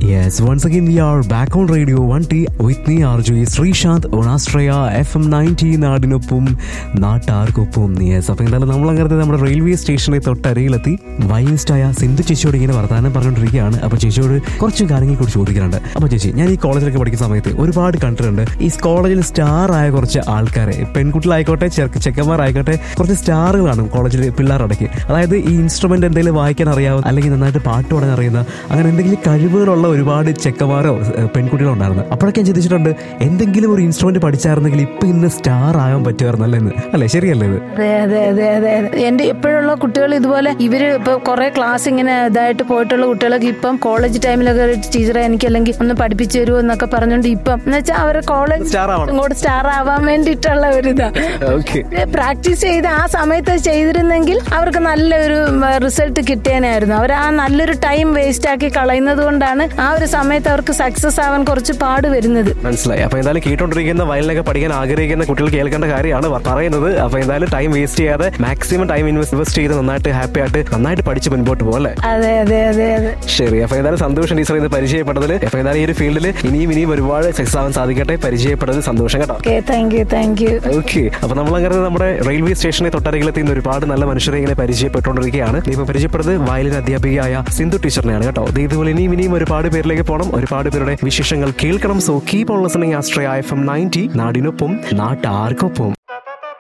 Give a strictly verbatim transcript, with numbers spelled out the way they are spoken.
Yes, once again we are back on Radio one T with me R J Srishant on Astraya F M ninety നാടിനൊപ്പം നാട്ടാർക്കൊപ്പം. Yes, അപ്പോൾ എന്തായാലും നമ്മൾ അങ്ങനത്തെ നമ്മുടെ റെയിൽവേ സ്റ്റേഷനിൽ തൊട്ടരികിലെത്തി വൈൻസ്റ്റായ സിന്ധു ചേച്ചിയോട് ഇങ്ങനെ വർത്താനം പറഞ്ഞുകൊണ്ടിരിക്കുകയാണ്. അപ്പോൾ ചേച്ചിയോട് കുറച്ച് കാര്യങ്ങൾ കൂടി ചോദിക്കാനുണ്ട്. അപ്പോൾ ചേച്ചി, ഞാൻ ഈ കോളേജിലൊക്കെ പഠിക്കുന്ന സമയത്ത് ഒരുപാട് കണ്ടിട്ടുണ്ട് ഈ കോളേജിൽ സ്റ്റാർ ആയ കുറച്ച് ആൾക്കാരെ, പെൺകുട്ടികളായിക്കോട്ടെ ചെറുക്ക് ചെക്കന്മാരായിക്കോട്ടെ, കുറച്ച് സ്റ്റാറുകളാണ് കോളേജിൽ പിള്ളേരടക്കി. അതായത് ഈ ഇൻസ്ട്രുമെന്റ് എന്തെങ്കിലും വായിക്കാൻ അറിയാവുന്ന അല്ലെങ്കിൽ നന്നായിട്ട് പാട്ട് പാടാൻ അറിയുന്ന അങ്ങനെ എന്തെങ്കിലും കഴിവുകളുള്ള ഒരുപാട് ചെക്കന്മാരോ പെൺകുട്ടികളോ ഉണ്ടായിരുന്നു. അപ്പോഴൊക്കെ ഞാൻ ചിന്തിച്ചിട്ടുണ്ട്, എന്തെങ്കിലും ഒരു ഇൻസ്ട്രുമെന്റ് പഠിച്ചായിരുന്നെങ്കിൽ ഇപ്പൊ ഇന്ന് സ്റ്റാർ ആകാൻ പറ്റുമായിരുന്നല്ലേ എന്ന്. അല്ലേ, ശരിയല്ലേ ഇത്? അതെ അതെ അതെ അതെ എന്റെ ഇപ്പോഴുള്ള കുട്ടികൾ ഇതുപോലെ ഇവര് ഇപ്പൊ കുറെ ക്ലാസ് ഇങ്ങനെ ഇതായിട്ട് പോയിട്ടുള്ള കുട്ടികളൊക്കെ ഇപ്പം കോളേജ് ടൈമിലൊക്കെ ടീച്ചറെ എനിക്ക് അല്ലെങ്കിൽ ഒന്ന് പഠിപ്പിച്ചു തരുമോ എന്നൊക്കെ പറഞ്ഞോണ്ട് ഇപ്പം എന്ന് വെച്ചാൽ അവരെ കോളേജ് ഇങ്ങോട്ട് സ്റ്റാർ ആവാൻ വേണ്ടിയിട്ടുള്ള ഒരു ഇതാ. പ്രാക്ടീസ് ചെയ്ത് ആ സമയത്ത് ചെയ്തിരുന്നെങ്കിൽ അവർക്ക് നല്ലൊരു റിസൾട്ട് കിട്ടിയനായിരുന്നു. അവർ ആ നല്ലൊരു ടൈം വേസ്റ്റ് ആക്കി കളയുന്നത് കൊണ്ടാണ് ആ ഒരു സമയത്ത് അവർക്ക് സക്സസ് ആവാൻ കുറച്ച് പാട് വരുന്നത്. മനസ്സിലായി. അപ്പൊ എന്തായാലും കേട്ടോണ്ടിരിക്കുന്ന വയലിനൊക്കെ പഠിക്കാൻ ആഗ്രഹിക്കുന്ന കുട്ടികൾ കേൾക്കേണ്ട കാര്യമാണ് പറയുന്നത്. അപ്പൊ എന്തായാലും ടൈം വേസ്റ്റ് ചെയ്യാതെ മാക്സിമം ടൈം ഇൻവെസ്റ്റ് ചെയ്ത് നന്നായിട്ട് ഹാപ്പി ആയിട്ട് നന്നായിട്ട് പഠിച്ച് മുൻപോട്ട് പോലെ. അതെ അതെ അതെ അതെ ശരി. അപ്പൊ എന്തായാലും സന്തോഷം ടീച്ചർ ഇന്ന് പരിചയപ്പെട്ടതിൽ. അപ്പൊ എന്തായാലും ഈ ഒരു ഫീൽഡിൽ ഇനിയും ഇനിയും ഒരുപാട് സക്സസ് ആവാൻ സാധിക്കട്ടെ. പരിചയപ്പെട്ടത് സന്തോഷം കേട്ടോ. Thank you thank you. Okay, അപ്പൊ നമ്മളങ്ങനെ നമ്മുടെ റെയിൽവേ സ്റ്റേഷനെ തൊട്ടരികിലെത്തി ഒരുപാട് നല്ല മനുഷ്യരെ ഇങ്ങനെ പരിചയപ്പെട്ടുകൊണ്ടിരിക്കുകയാണ്. ഇപ്പൊ പരിചയപ്പെട്ടത് വയലിൻ അധ്യാപികയായ സിന്ധു ടീച്ചറിനെയാണ് കേട്ടോ. ഇതുപോലെ ഇനിയും ഇനിയും ഒരുപാട് പേരിലേക്ക് പോകണം, ഒരുപാട് പേരുടെ വിശേഷങ്ങൾ കേൾക്കണം. So keep on listening ആസ്ട്രയ F M ninety നാടിനൊപ്പം നാട്ടാർക്കൊപ്പം.